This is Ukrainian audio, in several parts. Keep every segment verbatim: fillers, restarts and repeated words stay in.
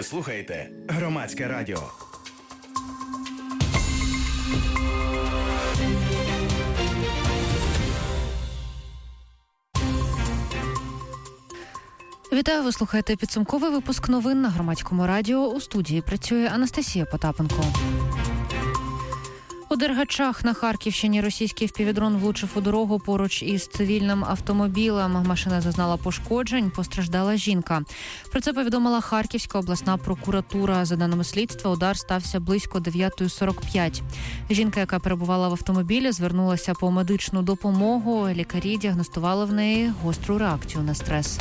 Ви слухаєте Громадське радіо. Вітаю, ви слухаєте підсумковий випуск новин на Громадському радіо. У студії працює Анастасія Потапенко. У Дергачах на Харківщині російський впівдрон влучив у дорогу поруч із цивільним автомобілем. Машина зазнала пошкоджень, постраждала жінка. Про це повідомила Харківська обласна прокуратура. За даними слідства, удар стався близько дев'ята сорок п'ять. Жінка, яка перебувала в автомобілі, звернулася по медичну допомогу. Лікарі діагностували в неї гостру реакцію на стрес.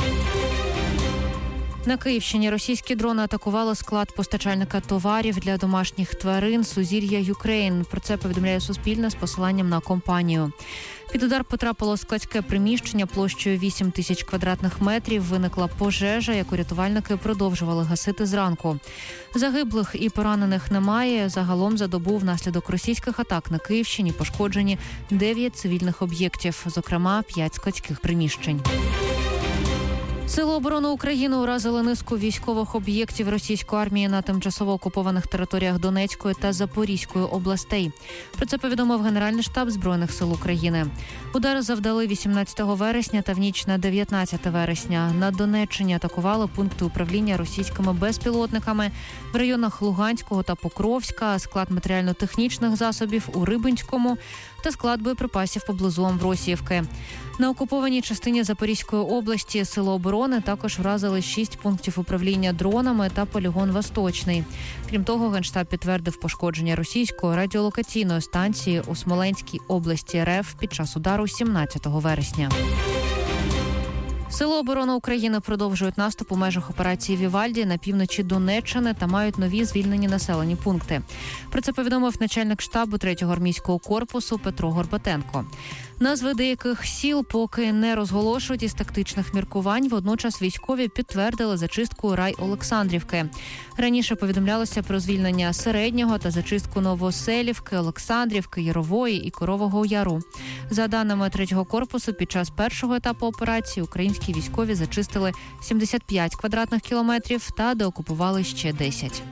На Київщині російські дрони атакували склад постачальника товарів для домашніх тварин «Сузір'я Юкрейн». Про це повідомляє Суспільне з посиланням на компанію. Під удар потрапило складське приміщення площею вісім тисяч квадратних метрів. Виникла пожежа, яку рятувальники продовжували гасити зранку. Загиблих і поранених немає. Загалом за добу внаслідок російських атак на Київщині пошкоджені дев'ять цивільних об'єктів, зокрема п'ять складських приміщень. Сили оборони України уразили низку військових об'єктів російської армії на тимчасово окупованих територіях Донецької та Запорізької областей. Про це повідомив Генеральний штаб Збройних сил України. Удари завдали вісімнадцятого вересня та в ніч на дев'ятнадцяте вересня. На Донеччині атакували пункти управління російськими безпілотниками в районах Луганського та Покровська, склад матеріально-технічних засобів у Рибинському та склад боєприпасів поблизу Амвросіївки. На окупованій частині Запорізької області Сили оборони також вразили шість пунктів управління дронами та полігон Восточний. Крім того, Генштаб підтвердив пошкодження російської радіолокаційної станції у Смоленській області РФ під час удару сімнадцятого вересня. Сили оборони України продовжують наступ у межах операції «Вівальді» на півночі Донеччини та мають нові звільнені населені пункти. Про це повідомив начальник штабу третього армійського корпусу Петро Горбатенко. Назви деяких сіл поки не розголошують із тактичних міркувань, водночас військові підтвердили зачистку райолександрівки. Раніше повідомлялося про звільнення Середнього та зачистку Новоселівки, Олександрівки, Ярової і Корового Яру. За даними третього корпусу, під час першого етапу операції українські військові зачистили сімдесят п'ять квадратних кілометрів та деокупували ще десять.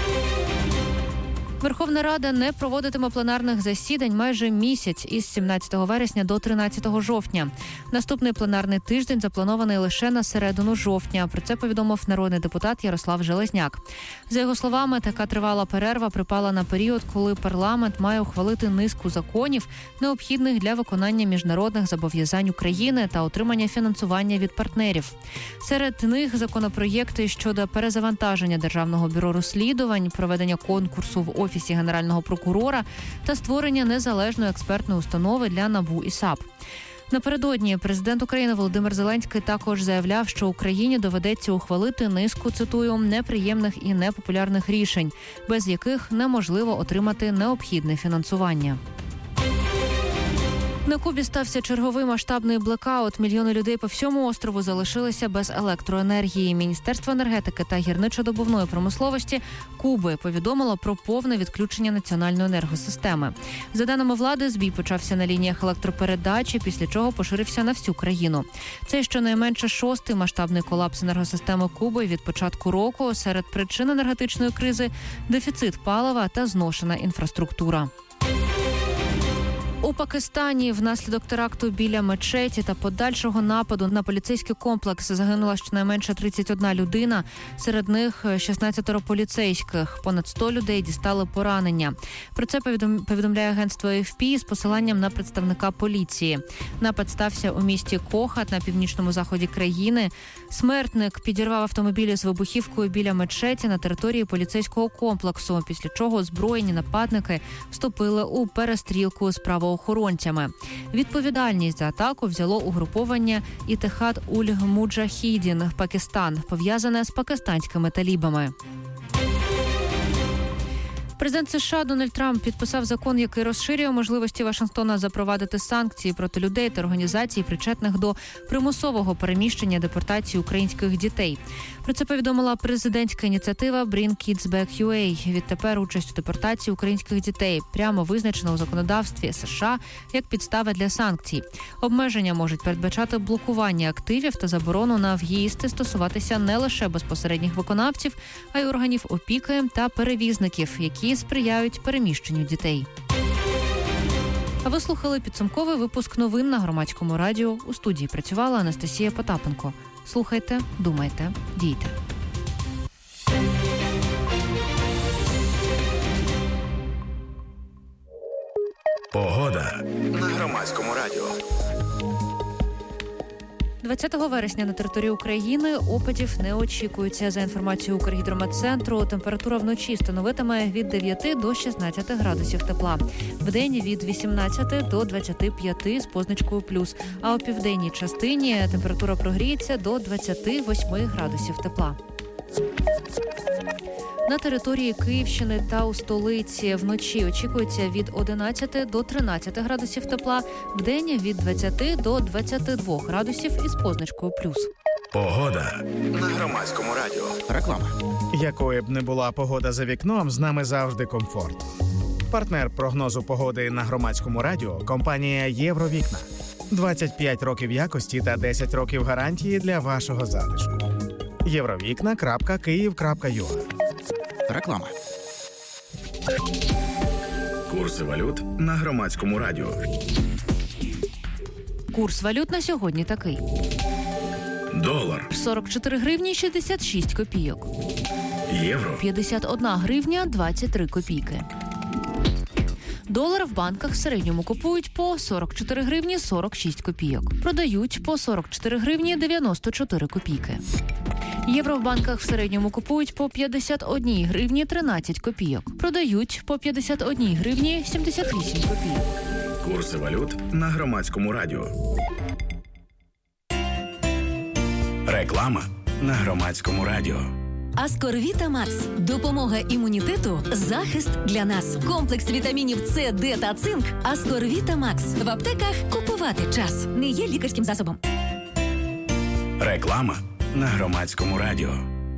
Верховна Рада не проводитиме пленарних засідань майже місяць із сімнадцятого вересня до тринадцятого жовтня. Наступний пленарний тиждень запланований лише на середину жовтня. Про це повідомив народний депутат Ярослав Железняк. За його словами, така тривала перерва припала на період, коли парламент має ухвалити низку законів, необхідних для виконання міжнародних зобов'язань України та отримання фінансування від партнерів. Серед них законопроєкти щодо перезавантаження Державного бюро розслідувань, проведення конкурсу в Офісі Генерального прокурора та створення незалежної експертної установи для НАБУ і САП. Напередодні президент України Володимир Зеленський також заявляв, що Україні доведеться ухвалити низку, цитую, неприємних і непопулярних рішень, без яких неможливо отримати необхідне фінансування. На Кубі стався черговий масштабний блекаут. Мільйони людей по всьому острову залишилися без електроенергії. Міністерство енергетики та гірничо-добувної промисловості Куби повідомило про повне відключення національної енергосистеми. За даними влади, збій почався на лініях електропередачі, після чого поширився на всю країну. Це щонайменше шостий масштабний колапс енергосистеми Куби від початку року. Серед причин енергетичної кризи – дефіцит палива та зношена інфраструктура. У Пакистані внаслідок теракту біля мечеті та подальшого нападу на поліцейський комплекс загинула щонайменше тридцять одна людина, серед них шістнадцять поліцейських. Понад сто людей дістали поранення. Про це повідомляє агентство ей еф пі з посиланням на представника поліції. Напад стався у місті Кохат на північному заході країни. Смертник підірвав автомобілі з вибухівкою біля мечеті на території поліцейського комплексу, після чого озброєні нападники вступили у перестрілку з правоохоронцями. Відповідальність за атаку взяло угруповання Ітехад-уль-Муджахідін, Пакистан, пов'язане з пакистанськими талібами. Президент США Дональд Трамп підписав закон, який розширює можливості Вашингтона запровадити санкції проти людей та організацій, причетних до примусового переміщення депортації українських дітей. Про це повідомила президентська ініціатива Bring Kids Back ю ей. Відтепер участь у депортації українських дітей прямо визначено у законодавстві США як підстава для санкцій. Обмеження можуть передбачати блокування активів та заборону на в'їзд і стосуватися не лише безпосередніх виконавців, а й органів опіки та перевізників, які сприяють переміщенню дітей. А ви слухали підсумковий випуск новин на Громадському радіо. У студії працювала Анастасія Потапенко. Слухайте, думайте, дійте. Погода на Громадському радіо. двадцятого вересня на території України опадів не очікується. За інформацією Укргідрометцентру, температура вночі становитиме від дев'яти до шістнадцяти градусів тепла. Вдень від вісімнадцяти до двадцяти п'яти з позначкою плюс. А у південній частині температура прогріється до двадцяти восьми градусів тепла. На території Київщини та у столиці вночі очікується від одинадцяти до тринадцяти градусів тепла, вдень від двадцяти до двадцяти двох градусів із позначкою плюс. Погода на Громадському радіо. Реклама. Якою б не була погода за вікном, з нами завжди комфорт. Партнер прогнозу погоди на Громадському радіо – компанія «Євровікна». двадцять п'ять років якості та десять років гарантії для вашого затишку. євровікна крапка київ крапка ю а. Реклама. Курси валют на Громадському радіо. Курс валют на сьогодні такий. Долар сорок чотири гривні шістдесят шість копійок. Євро п'ятдесят одна гривня двадцять три копійки. Долар в банках в середньому купують по сорок чотири гривні сорок шість копійок. Продають по сорок чотири гривні дев'яносто чотири копійки. Євро в банках в середньому купують по п'ятдесят одна гривні тринадцять копійок. Продають по п'ятдесят одна гривні сімдесят вісім копійок. Курси валют на Громадському радіо. Реклама на Громадському радіо. Аскорвіта Макс. Допомога імунітету, захист для нас. Комплекс вітамінів С, Д та цинк. Аскорвіта Макс. В аптеках купувати час. Не є лікарським засобом. Реклама на Громадському радіо.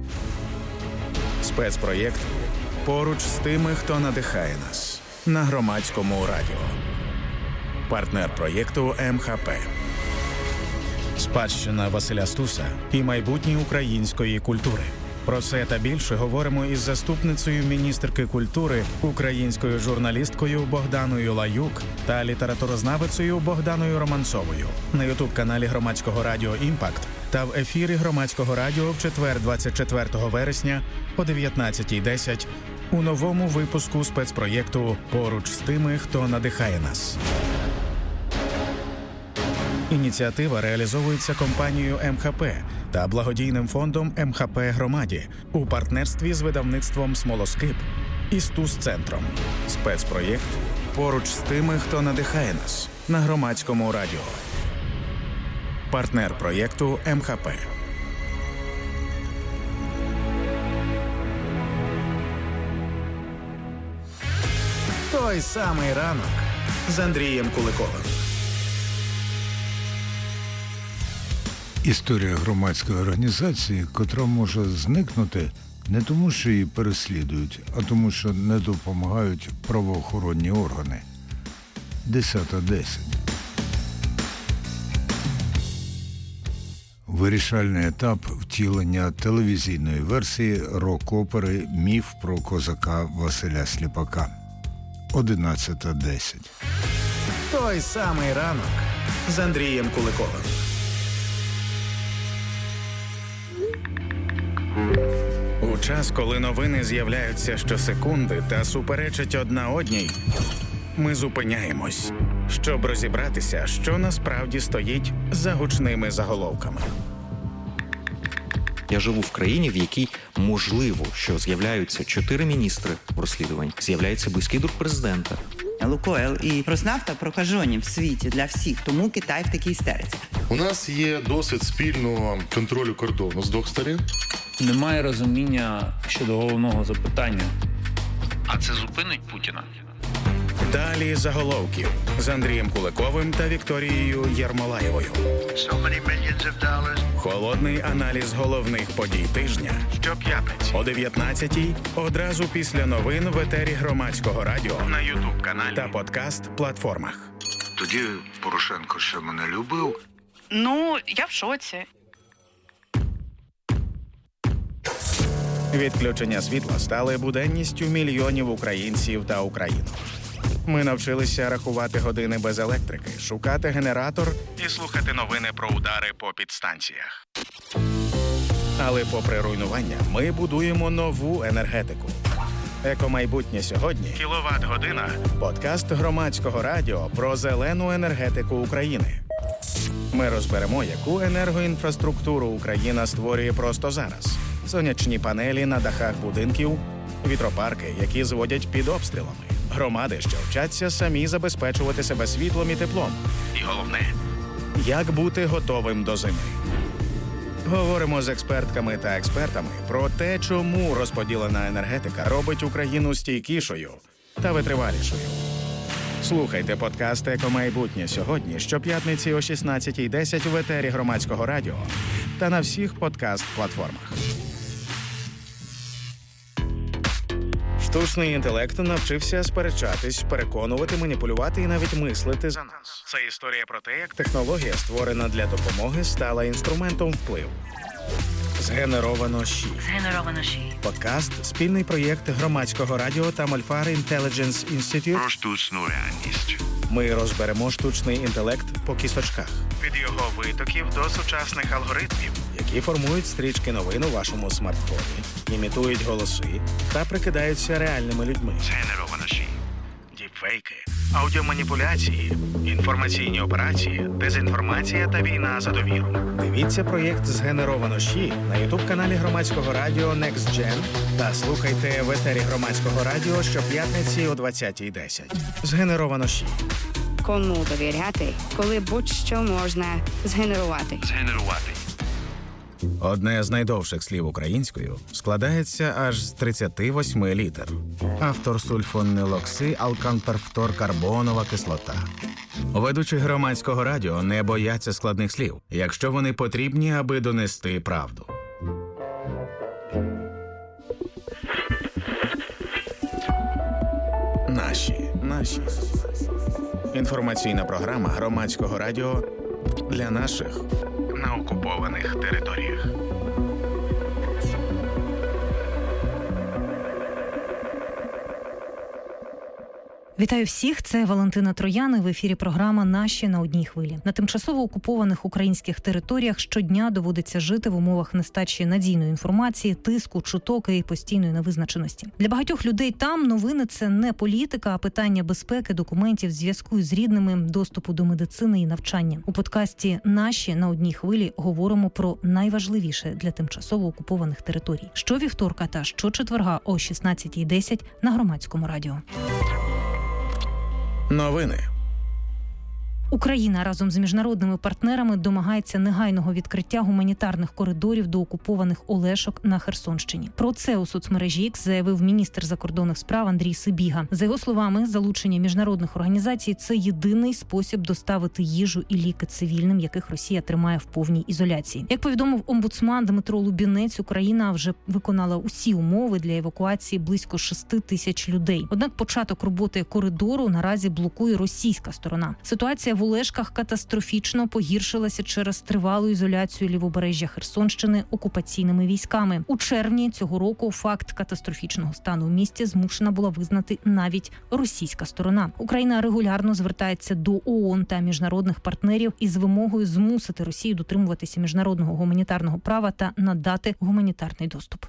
Спецпроєкт «Поруч з тими, хто надихає нас» на Громадському радіо. Партнер проєкту ем ха пе. Спадщина Василя Стуса і майбутнє української культури. Про це та більше говоримо із заступницею міністерки культури, українською журналісткою Богданою Лаюк та літературознавицею Богданою Романцовою на ютуб-каналі Громадського радіо «Імпакт» та в ефірі Громадського радіо в четвер двадцять четвертого вересня о дев'ятнадцятій десять у новому випуску спецпроєкту «Поруч з тими, хто надихає нас». Ініціатива реалізовується компанією ем ха пе та благодійним фондом ем ха пе «Громаді» у партнерстві з видавництвом «Смолоскип» і Стус-центром. Спецпроєкт «Поруч з тими, хто надихає нас» на Громадському радіо. Партнер проєкту ем ха пе. Той самий ранок з Андрієм Куликовим. Історія громадської організації, котра може зникнути не тому, що її переслідують, а тому, що не допомагають правоохоронні органи. десята десять. Вирішальний етап втілення телевізійної версії рок-опери «Міф про козака Василя Сліпака». одинадцята десять. Той самий ранок з Андрієм Куликовим. У час, коли новини з'являються щосекунди та суперечать одна одній, ми зупиняємось, щоб розібратися, що насправді стоїть за гучними заголовками. Я живу в країні, в якій можливо, що з'являються чотири міністри в розслідуванні, з'являється близький друг президента. Лукойл і Роснафта прокажені в світі для всіх, тому Китай в такій істериці. У нас є досвід спільного контролю кордону з двох сторін. Немає розуміння щодо головного запитання. А це зупинить Путіна? Далі заголовків з Андрієм Куликовим та Вікторією Єрмолаєвою. Холодний аналіз головних подій тижня. Щоп'ятниці о дев'ятнадцятій, одразу після новин в етері Громадського радіо на Ютуб-каналі та подкаст-платформах. Тоді Порошенко ще мене любив. Ну, я в шоці. Відключення світла стали буденністю мільйонів українців та українок. Ми навчилися рахувати години без електрики, шукати генератор і слухати новини про удари по підстанціях. Але попри руйнування, ми будуємо нову енергетику. Екомайбутнє сьогодні – Кіловат-година – подкаст Громадського радіо про зелену енергетику України. Ми розберемо, яку енергоінфраструктуру Україна створює просто зараз. Сонячні панелі на дахах будинків, вітропарки, які зводять під обстрілами, громади, що вчаться самі забезпечувати себе світлом і теплом. І головне – як бути готовим до зими. Говоримо з експертками та експертами про те, чому розподілена енергетика робить Україну стійкішою та витривалішою. Слухайте подкаст «Екомайбутнє» сьогодні, щоп'ятниці о шістнадцятій десять в етері Громадського радіо та на всіх подкаст-платформах. Штучний інтелект навчився сперечатись, переконувати, маніпулювати і навіть мислити за нас. Це історія про те, як технологія, створена для допомоги, стала інструментом впливу. Згенеровано ЩІ. Згенеровано ЩІ. Подкаст – спільний проєкт Громадського радіо та Malfar Intelligence Institute. Про штучну реальність. Ми розберемо штучний інтелект по кісточках. Від його витоків до сучасних алгоритмів, які формують стрічки новин у вашому смартфоні, імітують голоси та прикидаються реальними людьми. Згенеровано ЩІ. Діпфейки, аудіоманіпуляції, інформаційні операції, дезінформація та війна за довіру. Дивіться проєкт «Згенеровано ЩІ» на ютуб-каналі Громадського радіо Next Gen та слухайте в етері Громадського радіо щоп'ятниці о двадцятій десять. «Згенеровано ЩІ». Кому довіряти, коли будь-що можна згенерувати? Згенерувати. Одне з найдовших слів українською складається аж з тридцяти восьми літер. Автор сульфонилокси алканперфторкарбонова кислота. Ведучі Громадського радіо не бояться складних слів, якщо вони потрібні, аби донести правду. Наші, наші. Інформаційна програма Громадського радіо для наших на окупованих територіях. Вітаю всіх, це Валентина Троян, в ефірі програма «Наші на одній хвилі». На тимчасово окупованих українських територіях щодня доводиться жити в умовах нестачі надійної інформації, тиску, чуток і постійної невизначеності. Для багатьох людей там новини – це не політика, а питання безпеки, документів, зв'язку з рідними, доступу до медицини і навчання. У подкасті «Наші на одній хвилі» говоримо про найважливіше для тимчасово окупованих територій. Щовівторка та щочетверга о шістнадцятій десять на Громадському радіо. Новини. Україна разом з міжнародними партнерами домагається негайного відкриття гуманітарних коридорів до окупованих Олешок на Херсонщині. Про це у соцмережі X заявив міністр закордонних справ Андрій Сибіга. За його словами, залучення міжнародних організацій – це єдиний спосіб доставити їжу і ліки цивільним, яких Росія тримає в повній ізоляції. Як повідомив омбудсман Дмитро Лубінець, Україна вже виконала усі умови для евакуації близько шести тисяч людей. Однак початок роботи коридору наразі блокує російська сторона. Ситуація в Олешках катастрофічно погіршилася через тривалу ізоляцію лівобережжя Херсонщини окупаційними військами. У червні цього року факт катастрофічного стану в місті змушена була визнати навіть російська сторона. Україна регулярно звертається до ООН та міжнародних партнерів із вимогою змусити Росію дотримуватися міжнародного гуманітарного права та надати гуманітарний доступ.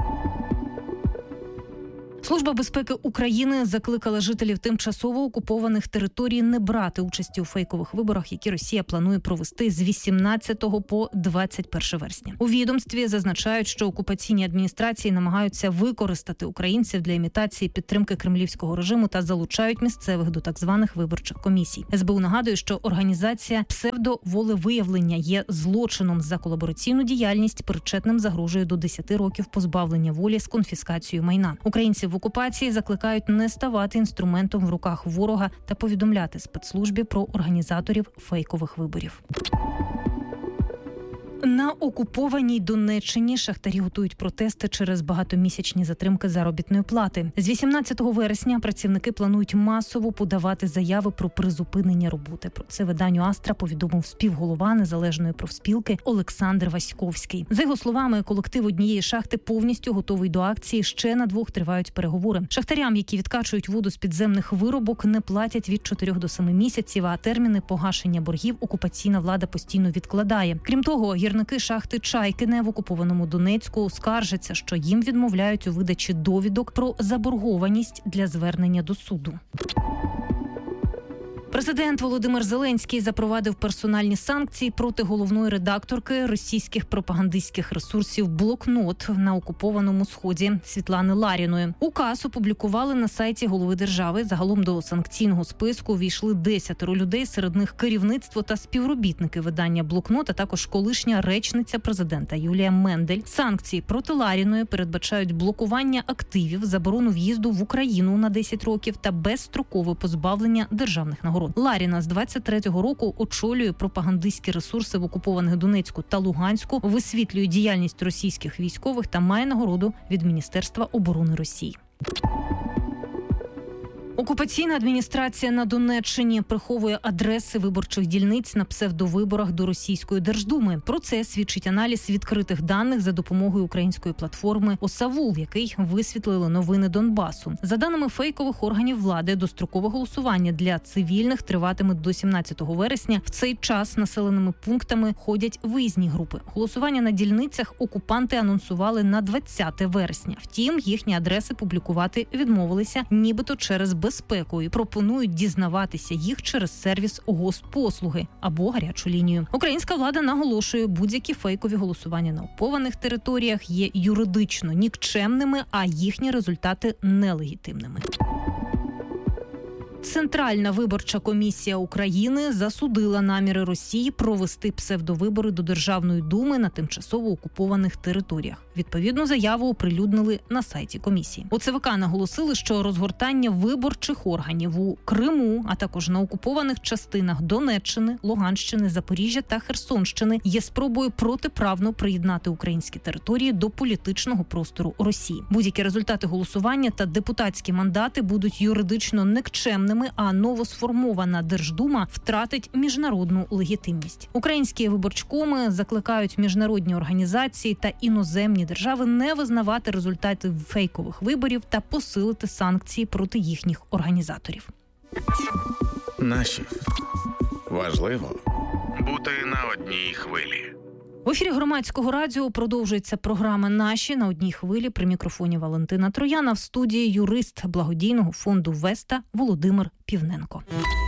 Служба безпеки України закликала жителів тимчасово окупованих територій не брати участі у фейкових виборах, які Росія планує провести з вісімнадцятого по двадцять перше вересня. У відомстві зазначають, що окупаційні адміністрації намагаються використати українців для імітації підтримки кремлівського режиму та залучають місцевих до так званих виборчих комісій. ес бе у нагадує, що організація псевдоволевиявлення є злочином за колабораційну діяльність, причетним загрожує до десяти років позбавлення волі з конфіскацією майна. Українці в окупації закликають не ставати інструментом в руках ворога та повідомляти спецслужбі про організаторів фейкових виборів. На окупованій Донеччині шахтарі готують протести через багатомісячні затримки заробітної плати. З вісімнадцятого вересня працівники планують масово подавати заяви про призупинення роботи. Про це виданню «Астра» повідомив співголова незалежної профспілки Олександр Васьковський. За його словами, колектив однієї шахти повністю готовий до акції. Ще на двох тривають переговори. Шахтарям, які відкачують воду з підземних виробок, не платять від чотирьох до семи місяців, а терміни погашення боргів окупаційна влада постійно відкладає. Крім того, гірники шахти Чайкине в окупованому Донецьку скаржаться, що їм відмовляють у видачі довідок про заборгованість для звернення до суду. Президент Володимир Зеленський запровадив персональні санкції проти головної редакторки російських пропагандистських ресурсів «Блокнот» на окупованому Сході Світлани Ларіної. Указ опублікували на сайті голови держави. Загалом до санкційного списку війшли десятеро людей, серед них керівництво та співробітники видання «Блокнот», а також колишня речниця президента Юлія Мендель. Санкції проти Ларіної передбачають блокування активів, заборону в'їзду в Україну на десять років та безстрокове позбавлення державних нагород. Ларіна з двадцять третього року очолює пропагандистські ресурси в окупованих Донецьку та Луганську, висвітлює діяльність російських військових та має нагороду від Міністерства оборони Росії. Окупаційна адміністрація на Донеччині приховує адреси виборчих дільниць на псевдовиборах до Російської Держдуми. Про це свідчить аналіз відкритих даних за допомогою української платформи «Осавул», який висвітлили новини Донбасу. За даними фейкових органів влади, дострокове голосування для цивільних триватиме до сімнадцятого вересня. В цей час населеними пунктами ходять виїзні групи. Голосування на дільницях окупанти анонсували на двадцяте вересня. Втім, їхні адреси публікувати відмовилися, нібито через безпеку, і пропонують дізнаватися їх через сервіс Госпослуги або гарячу лінію. Українська влада наголошує, будь-які фейкові голосування на окупованих територіях є юридично нікчемними, а їхні результати нелегітимними. Центральна виборча комісія України засудила наміри Росії провести псевдовибори до Державної думи на тимчасово окупованих територіях. Відповідну заяву оприлюднили на сайті комісії. У ЦВК наголосили, що розгортання виборчих органів у Криму, а також на окупованих частинах Донеччини, Луганщини, Запоріжжя та Херсонщини є спробою протиправно приєднати українські території до політичного простору Росії. Будь-які результати голосування та депутатські мандати будуть юридично никчемними, а новосформована Держдума втратить міжнародну легітимність. Українські виборчкоми закликають міжнародні організації та іноземні держави не визнавати результати фейкових виборів та посилити санкції проти їхніх організаторів. Наші. Важливо бути на одній хвилі. В ефірі Громадського радіо продовжується програма «Наші» на одній хвилі. При мікрофоні Валентина Трояна, в студії юрист благодійного фонду «Веста» Володимир Півненко.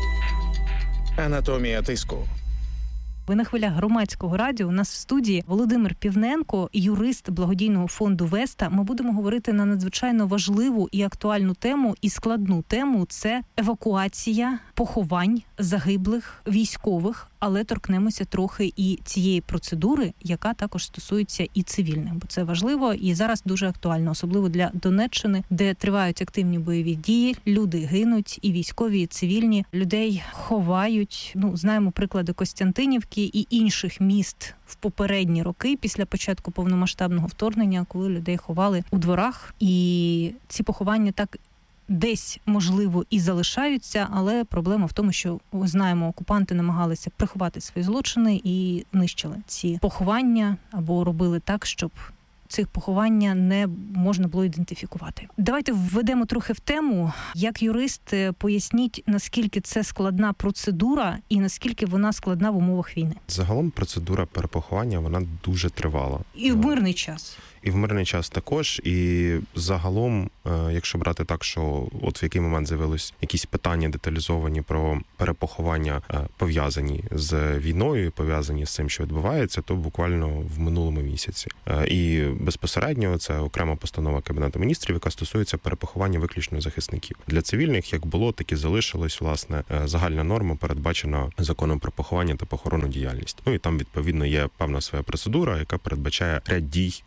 Анатомія тиску. Ви на хвилях Громадського радіо. У нас в студії Володимир Півненко, юрист благодійного фонду «Веста». Ми будемо говорити на надзвичайно важливу і актуальну тему, і складну тему – це евакуація поховань загиблих військових, але торкнемося трохи і цієї процедури, яка також стосується і цивільних, бо це важливо і зараз дуже актуально, особливо для Донеччини, де тривають активні бойові дії, люди гинуть, і військові, і цивільні, людей ховають. Ну, знаємо приклади Костянтинівки і інших міст в попередні роки після початку повномасштабного вторгнення, коли людей ховали у дворах, і ці поховання так десь, можливо, і залишаються, але проблема в тому, що, знаємо, окупанти намагалися приховати свої злочини і нищили ці поховання або робили так, щоб цих поховання не можна було ідентифікувати. Давайте введемо трохи в тему. Як юрист, поясніть, наскільки це складна процедура і наскільки вона складна в умовах війни. Загалом процедура перепоховання, вона дуже тривала. І в мирний час. І в мирний час також. І загалом, якщо брати так, що от в який момент з'явились якісь питання деталізовані про перепоховання, пов'язані з війною, пов'язані з цим, що відбувається, то буквально в минулому місяці. І безпосередньо це окрема постанова Кабінету міністрів, яка стосується перепоховання виключно захисників. Для цивільних як було, так і залишилось, власне, загальна норма, передбачена законом про поховання та похоронну діяльність. Ну і там, відповідно, є певна своя процедура, яка передбачає ряд дій з боку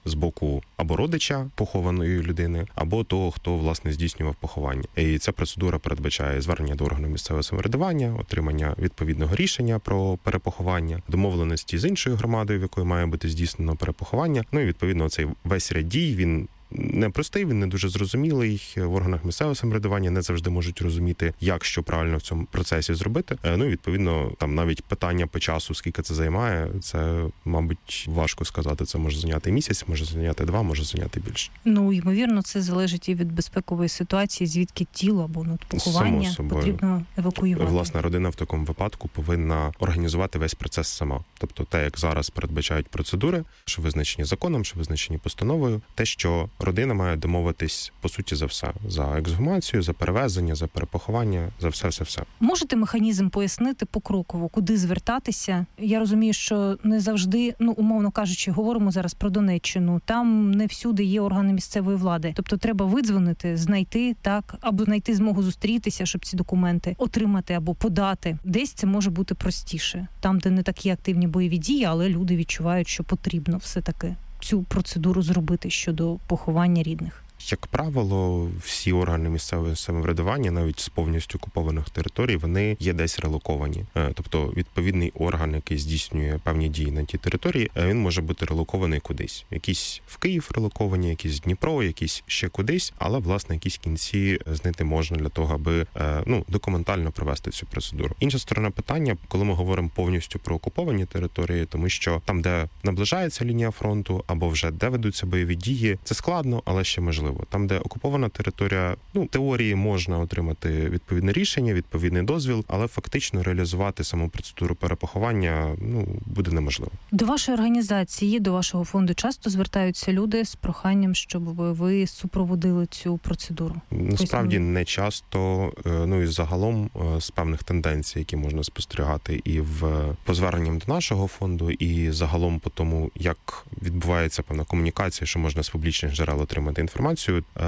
до або родича похованої людини, або того, хто, власне, здійснював поховання. І ця процедура передбачає звернення до органу місцевого самоврядування, отримання відповідного рішення про перепоховання, домовленості з іншою громадою, в якої має бути здійснено перепоховання. Ну і, відповідно, цей весь ряд дій, він непростий, він не дуже зрозумілий. В органах місцевого самоврядування не завжди можуть розуміти, як що правильно в цьому процесі зробити. Ну і, відповідно, там навіть питання по часу, скільки це займає, це, мабуть, важко сказати. Це може зайняти місяць, може зайняти два, може зайняти більше. Ну, ймовірно, це залежить і від безпекової ситуації, звідки тіло або ну, поховання потрібно евакуювати. Власне, родина в такому випадку повинна організувати весь процес сама. Тобто те, як зараз передбачають процедури, що визначені законом, що визначені постановою, те, що родина має домовитись, по суті, за все. За ексгумацію, за перевезення, за перепоховання, за все-все-все. Можете механізм пояснити покроково, куди звертатися? Я розумію, що не завжди, ну, умовно кажучи, говоримо зараз про Донеччину, там не всюди є органи місцевої влади. Тобто треба видзвонити, знайти, так, або знайти змогу зустрітися, щоб ці документи отримати або подати. Десь це може бути простіше. Там, де не такі активні бойові дії, але люди відчувають, що потрібно все-таки цю процедуру зробити щодо поховання рідних. Як правило, всі органи місцевого самоврядування, навіть з повністю окупованих територій, вони є десь релоковані. Тобто відповідний орган, який здійснює певні дії на тій території, він може бути релокований кудись. Якісь в Київ релоковані, якісь в Дніпро, якісь ще кудись, але, власне, якісь кінці знайти можна для того, аби ну, документально провести цю процедуру. Інша сторона питання, коли ми говоримо повністю про окуповані території, тому що там, де наближається лінія фронту, або вже де ведуться бойові дії, це складно, але ще можливо. Там, де окупована територія, ну, теорії можна отримати відповідне рішення, відповідний дозвіл, але фактично реалізувати саму процедуру перепоховання, ну, буде неможливо. До вашої організації, до вашого фонду часто звертаються люди з проханням, щоб ви супроводили цю процедуру? Насправді не часто, ну і загалом з певних тенденцій, які можна спостерігати і в по зверненням до нашого фонду, і загалом по тому, як відбувається певна комунікація, що можна з публічних джерел отримати інформацію,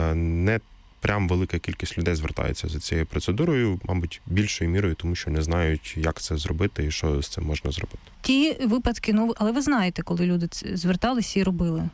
не прям велика кількість людей звертається за цією процедурою, мабуть, більшою мірою, тому що не знають, як це зробити і що з цим можна зробити. Ті випадки, ну, але ви знаєте, коли люди зверталися і робили?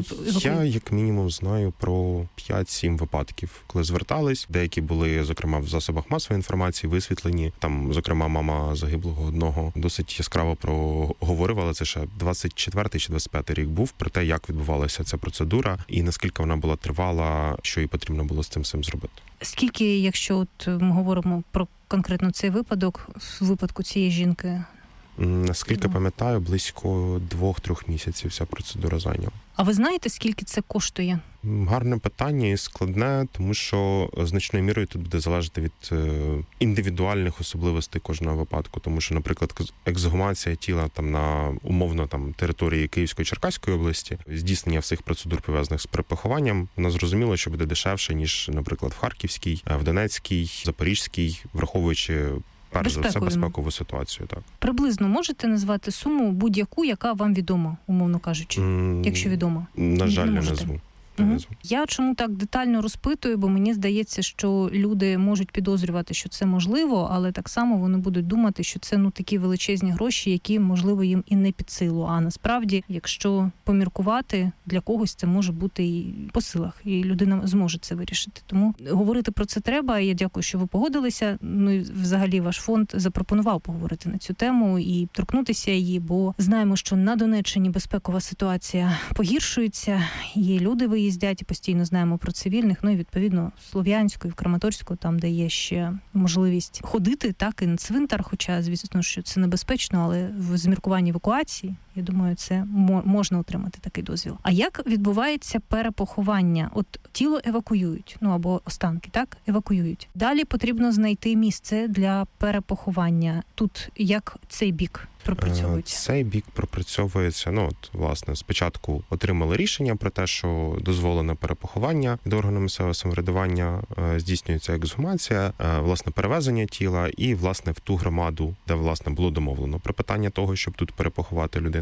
Я, як мінімум, знаю про п'ять-сім випадків, коли звертались. Деякі були, зокрема, в засобах масової інформації висвітлені. Там, зокрема, мама загиблого одного досить яскраво проговорила, але це ще двадцять четвертий чи двадцять п'ятий рік був, про те, як відбувалася ця процедура і наскільки вона була тривала, що їй потрібно було з цим всім зробити. Скільки, якщо от ми говоримо про конкретно цей випадок, в випадку цієї жінки? Наскільки пам'ятаю, близько двох-трьох місяців ця процедура зайняла. А ви знаєте, скільки це коштує? Гарне питання і складне, тому що значною мірою тут буде залежати від індивідуальних особливостей кожного випадку. Тому що, наприклад, ексгумація тіла там на умовно там території Київської, Черкаської області, здійснення всіх процедур, пов'язаних з перепохованням, воно зрозуміло, що буде дешевше, ніж, наприклад, в Харківській, в Донецькій, Запорізькій, враховуючи перш за все безпекову ситуацію, так. Приблизно можете назвати суму будь-яку, яка вам відома, умовно кажучи, mm, якщо відома? На жаль, не, не назву. Угу. Я чому так детально розпитую, бо мені здається, що люди можуть підозрювати, що це можливо, але так само вони будуть думати, що це ну такі величезні гроші, які, можливо, їм і не під силу. А насправді, якщо поміркувати, для когось це може бути і по силах, і людина зможе це вирішити. Тому говорити про це треба. Я дякую, що ви погодилися. Ну і взагалі ваш фонд запропонував поговорити на цю тему і торкнутися її, бо знаємо, що на Донеччині безпекова ситуація погіршується, є люди виїздять, їздять і постійно знаємо про цивільних, ну і відповідно Слов'янську і в Краматорську, там, де є ще можливість ходити, так, і на цвинтар, хоча, звісно, що це небезпечно, але в зміркуванні евакуації, я думаю, це можна отримати такий дозвіл. А як відбувається перепоховання? От тіло евакуюють, ну або останки, так, евакуюють. Далі потрібно знайти місце для перепоховання. Тут як цей бік пропрацьовується? Цей бік пропрацьовується, ну от, власне, спочатку отримали рішення про те, що дозволене перепоховання від органу місцевого самоврядування, здійснюється ексгумація, власне, перевезення тіла і, власне, в ту громаду, де, власне, було домовлено про питання того, щоб тут перепоховати людину.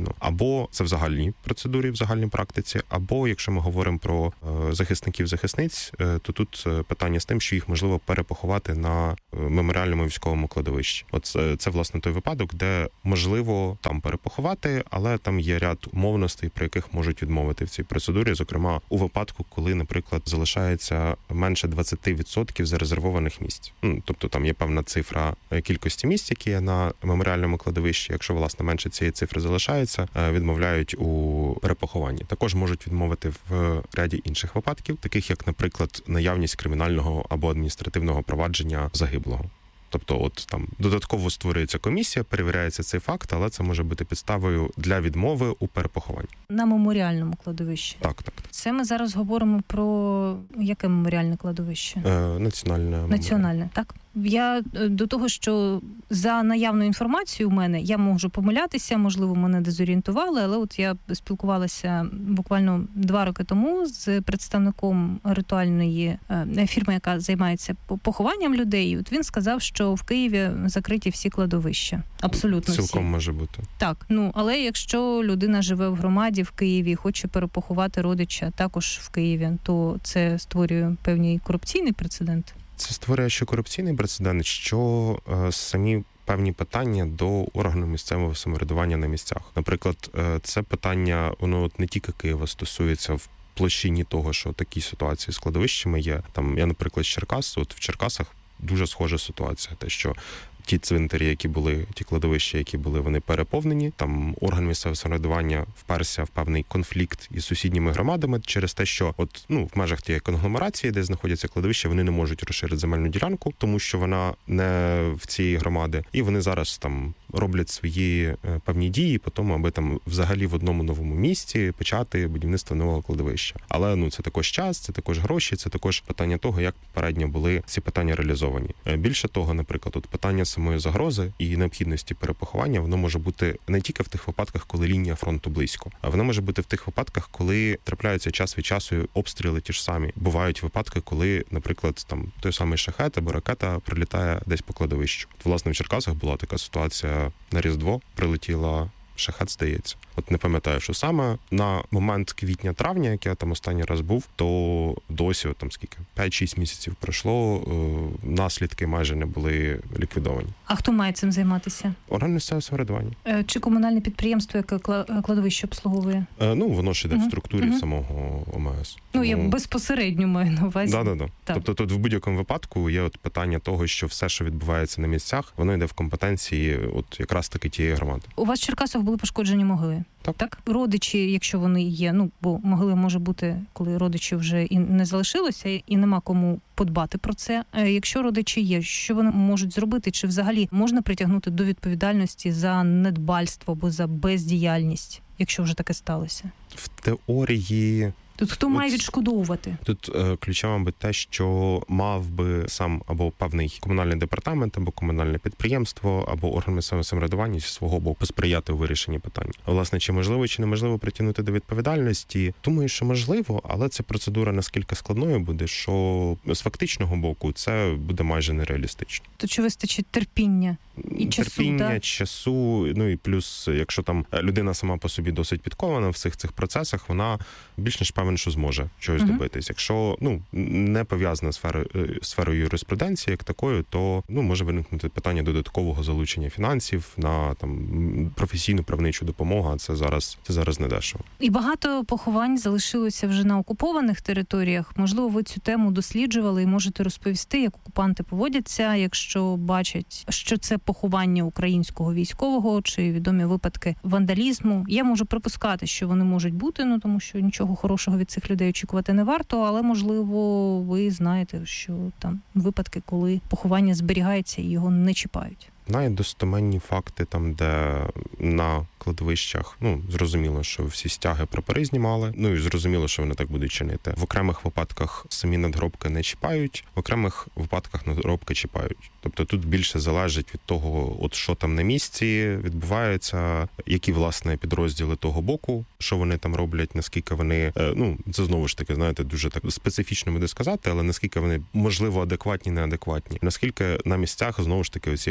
майно. Або це в загальній процедурі, в загальній практиці, або якщо ми говоримо про захисників-захисниць, то тут питання з тим, що їх можливо перепоховати на меморіальному військовому кладовищі. От це, це власне той випадок, де можливо там перепоховати, але там є ряд умовностей, при яких можуть відмовити в цій процедурі, зокрема у випадку, коли, наприклад, залишається менше двадцять відсотків зарезервованих місць. Ну, тобто там є певна цифра кількості місць, які є на меморіальному кладовищі. Якщо, власне, менше цієї цифри залишається, відмовляють у перепохованні. Також можуть відмовити в ряді інших випадків, таких як, наприклад, наявність кримінального або адміністративного провадження загиблого. Тобто, от там додатково створюється комісія, перевіряється цей факт, але це може бути підставою для відмови у перепохованні. На меморіальному кладовищі? Так, так. Це ми зараз говоримо про яке меморіальне кладовище? Е, національне. Національне, так. Я до того, що за наявною інформацією у мене, я можу помилятися, можливо, мене дезорієнтували, але от я спілкувалася буквально два роки тому з представником ритуальної фірми, яка займається похованням людей. От він сказав, що в Києві закриті всі кладовища. Абсолютно всі. Цілком може бути. Так, ну, але якщо людина живе в громаді в Києві і хоче перепоховати родича також в Києві, то це створює певний корупційний прецедент. Це створює ще корупційний прецедент, що е, самі певні питання до органу місцевого самоврядування на місцях. Наприклад, е, це питання, воно от не тільки Києва стосується в площині того, що такі ситуації з кладовищами є. Там я, наприклад, з Черкас, от в Черкасах дуже схожа ситуація, те, що ті цвинтарі, які були, ті кладовища, які були, вони переповнені. Там орган місцевого самоврядування вперся в певний конфлікт із сусідніми громадами через те, що от ну в межах тієї конгломерації, де знаходяться кладовища, вони не можуть розширити земельну ділянку, тому що вона не в цій громади. І вони зараз там роблять свої певні дії по тому, аби там взагалі в одному новому місці почати будівництво нового кладовища. Але ну це також час, це також гроші, це також питання того, як попередньо були ці питання реалізовані. Більше того, наприклад, от питання самої загрози і необхідності перепоховання, воно може бути не тільки в тих випадках, коли лінія фронту близько, а воно може бути в тих випадках, коли трапляються час від часу обстріли ті ж самі. Бувають випадки, коли, наприклад, там той самий шахет або ракета прилітає десь по кладовищу. Власне, в Черкасах була така ситуація на Різдво, прилетіла шахет, здається. От не пам'ятаю, що саме. На момент квітня-травня, як я там останній раз був, то досі, от там скільки, п'ять-шість місяців пройшло, е, наслідки майже не були ліквідовані. А хто має цим займатися? Орган місцевого самоврядування. Е, чи комунальне підприємство, яке кладовище обслуговує? Е, ну, воно ж іде угу. в структурі угу. самого О М С. Ну, я безпосередньо маю на увазі. Да-да-да. Тобто тут в будь-якому випадку є от питання того, що все, що відбувається на місцях, воно йде в компетенції от якраз таки тієї громади. У вас в Черкасах були пошкоджені могили? Так. так. Родичі, якщо вони є, ну, бо могили може бути, коли родичів вже і не залишилося, і нема кому подбати про це. Якщо родичі є, що вони можуть зробити? Чи взагалі можна притягнути до відповідальності за недбальство або за бездіяльність, якщо вже таке сталося? В теорії... Тут хто має відшкодовувати? Тут е, ключовим би те, що мав би сам або певний комунальний департамент, або комунальне підприємство, або орган місцевого самоврядування зі свого боку посприяти у вирішенні питань. Власне, чи можливо, чи неможливо притягнути до відповідальності? Думаю, що можливо, але ця процедура наскільки складною буде, що з фактичного боку це буде майже нереалістично. То чи вистачить терпіння і часу? Терпіння, да? часу, ну і плюс, якщо там людина сама по собі досить підкована в всіх цих процесах, вона більш ніж певен, що зможе чогось uh-huh. добитись. Якщо ну не пов'язана сфера сферою юриспруденції як такою, то ну може виникнути питання додаткового залучення фінансів на там професійну правничу допомогу. А це зараз це зараз не дешево. І багато поховань залишилося вже на окупованих територіях. Можливо, ви цю тему досліджували і можете розповісти, як окупанти поводяться, якщо бачать, що це поховання українського військового чи відомі випадки вандалізму. Я можу припускати, що вони можуть бути, ну тому що нічого хорошого від цих людей очікувати не варто, але, можливо, ви знаєте, що там випадки, коли поховання зберігається і його не чіпають. Найдостоменні факти там, де на кладовищах, ну, зрозуміло, що всі стяги прапори знімали, ну і зрозуміло, що вони так будуть чинити. В окремих випадках самі надгробки не чіпають, в окремих випадках надгробки чіпають. Тобто тут більше залежить від того, от що там на місці відбувається, які, власне, підрозділи того боку, що вони там роблять, наскільки вони, ну, це знову ж таки, знаєте, дуже так специфічно буде сказати, але наскільки вони, можливо, адекватні, неадекватні. Наскільки на місцях, знову ж таки, оці окупаційні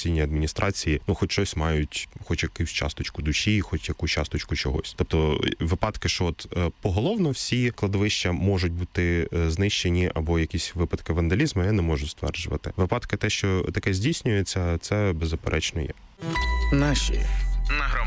окупаційні адміністрації, ну, хоч щось мають, хоч якусь часточку душі, хоч якусь часточку чогось. Тобто випадки, що от поголовно всі кладовища можуть бути знищені або якісь випадки вандалізму, я не можу стверджувати. Випадки те, що таке здійснюється, це беззаперечно є. Наші на